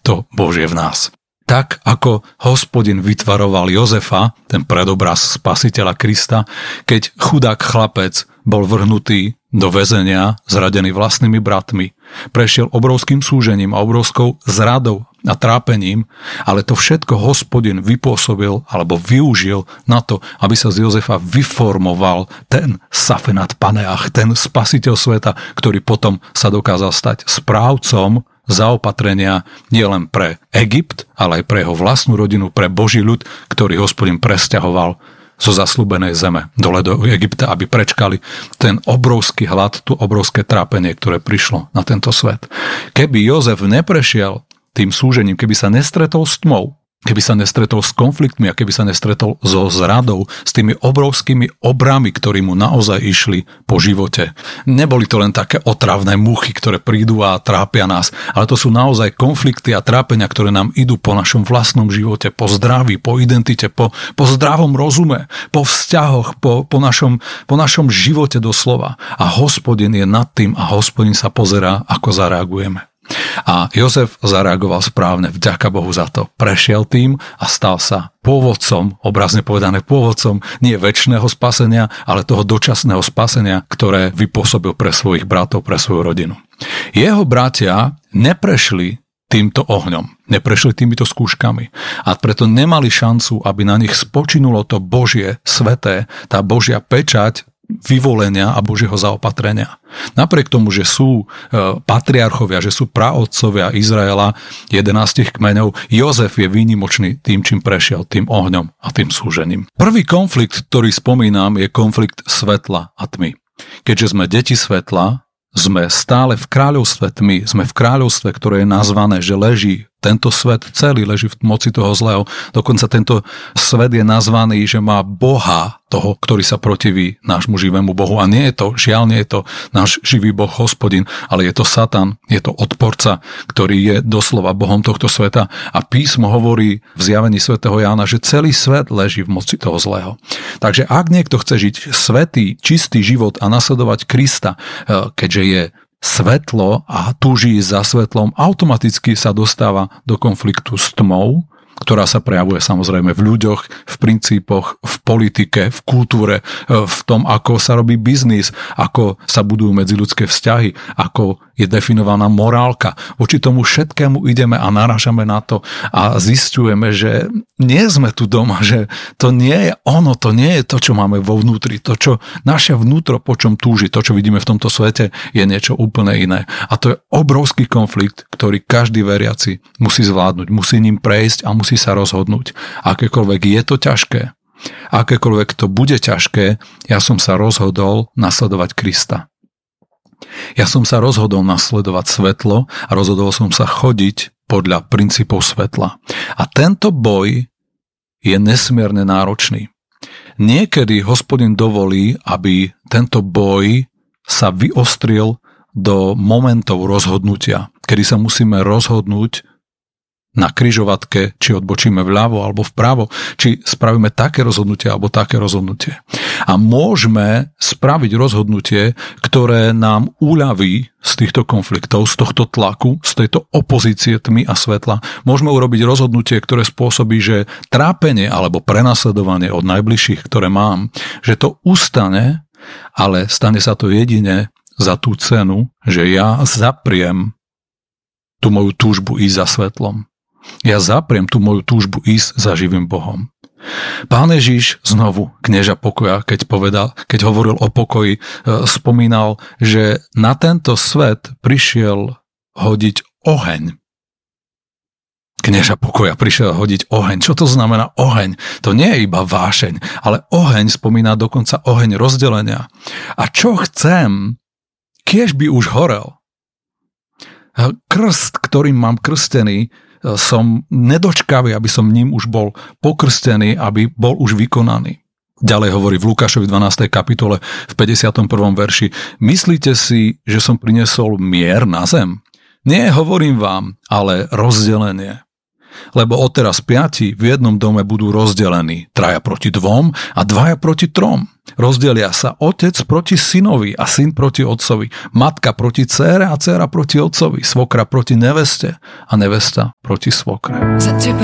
to Božie v nás. Tak ako Hospodin vytvaroval Jozefa, ten predobraz spasiteľa Krista, keď chudák chlapec bol vrhnutý do väzenia, zradený vlastnými bratmi, prešiel obrovským súžením a obrovskou zradou a trápením, ale to všetko Hospodin vypôsobil alebo využil na to, aby sa z Jozefa vyformoval ten Safenat Paneach, ten spasiteľ sveta, ktorý potom sa dokázal stať správcom zaopatrenia nielen pre Egypt, ale aj pre jeho vlastnú rodinu, pre Boží ľud, ktorý Hospodin presťahoval zo zasľúbenej zeme dole do Egypta, aby prečkali ten obrovský hlad, to obrovské trápenie, ktoré prišlo na tento svet. Keby Jozef neprešiel tým súžením, keby sa nestretol s tmou, keby sa nestretol s konfliktmi a keby sa nestretol so zradou, s tými obrovskými obrami, ktorí mu naozaj išli po živote. Neboli to len také otravné muchy, ktoré prídu a trápia nás, ale to sú naozaj konflikty a trápenia, ktoré nám idú po našom vlastnom živote, po zdraví, po identite, po zdravom rozume, po vzťahoch, po našom živote doslova. A Hospodin je nad tým a Hospodin sa pozerá, ako zareagujeme. A Jozef zareagoval správne, vďaka Bohu za to. Prešiel tým a stal sa pôvodcom, obrazne povedané pôvodcom, nie večného spasenia, ale toho dočasného spasenia, ktoré vypôsobil pre svojich bratov, pre svoju rodinu. Jeho bratia neprešli týmto ohňom, neprešli týmito skúškami a preto nemali šancu, aby na nich spočinulo to Božie sveté, tá Božia pečať vyvolenia a Božieho zaopatrenia. Napriek tomu, že sú patriarchovia, že sú praotcovia Izraela 11 kmeňov, Jozef je výnimočný tým, čím prešiel, tým ohňom a tým súžením. Prvý konflikt, ktorý spomínam, je konflikt svetla a tmy. Keďže sme deti svetla, sme stále v kráľovstve tmy, sme v kráľovstve, ktoré je nazvané, že leží tento svet celý leží v moci toho zlého. Dokonca tento svet je nazvaný, že má Boha, toho, ktorý sa protiví nášmu živému Bohu. A nie je to, žiaľ nie je to náš živý Boh Hospodin, ale je to Satan, je to odporca, ktorý je doslova Bohom tohto sveta. A písmo hovorí v zjavení svätého Jána, že celý svet leží v moci toho zlého. Takže ak niekto chce žiť svätý, čistý život a nasledovať Krista, keďže je svetlo a túži za svetlom, automaticky sa dostáva do konfliktu s tmou, ktorá sa prejavuje samozrejme v ľuďoch, v princípoch, v politike, v kultúre, v tom, ako sa robí biznis, ako sa budujú medziľudské vzťahy, ako je definovaná morálka. Voči tomu všetkému ideme a narážame na to a zisťujeme, že nie sme tu doma, že to nie je ono, to nie je to, čo máme vo vnútri, to, čo naše vnútro po čom túži, to, čo vidíme v tomto svete, je niečo úplne iné. A to je obrovský konflikt, ktorý každý veriaci musí zvládnuť, musí ním prejsť a musí sa rozhodnúť. Akékoľvek je to ťažké, akékoľvek to bude ťažké, ja som sa rozhodol nasledovať Krista. Ja som sa rozhodol nasledovať svetlo a rozhodol som sa chodiť podľa princípov svetla. A tento boj je nesmierne náročný. Niekedy Hospodin dovolí, aby tento boj sa vyostril do momentov rozhodnutia, kedy sa musíme rozhodnúť na križovatke, či odbočíme vľavo alebo vpravo, či spravíme také rozhodnutie alebo také rozhodnutie. A môžeme spraviť rozhodnutie, ktoré nám uľaví z týchto konfliktov, z tohto tlaku, z tejto opozície tmy a svetla. Môžeme urobiť rozhodnutie, ktoré spôsobí, že trápenie alebo prenasledovanie od najbližších, ktoré mám, že to ustane, ale stane sa to jedine za tú cenu, že ja zapriem tú moju túžbu ísť za svetlom. Ja zapriem tú moju túžbu ísť za živým Bohom. Pán Ježiš znovu, knieža pokoja, keď hovoril o pokoji, spomínal, že na tento svet prišiel hodiť oheň. Knieža pokoja prišiel hodiť oheň. Čo to znamená oheň? To nie je iba vášeň, ale oheň spomína dokonca oheň rozdelenia. A čo chcem, kiež by už horel. Krst, ktorým mám krstený, som nedočkavý, aby som ním už bol pokrstený, aby bol už vykonaný. Ďalej hovorí v Lukášovi 12. kapitole v 51. verši: Myslíte si, že som priniesol mier na zem? Nie, hovorím vám, ale rozdelenie. Lebo odteraz 5 v jednom dome budú rozdelení, 3 proti 2 a 2 proti 3. Rozdelia sa otec proti synovi a syn proti otcovi, matka proti dcére a dcéra proti otcovi, svokra proti neveste a nevesta proti svokre. Za teba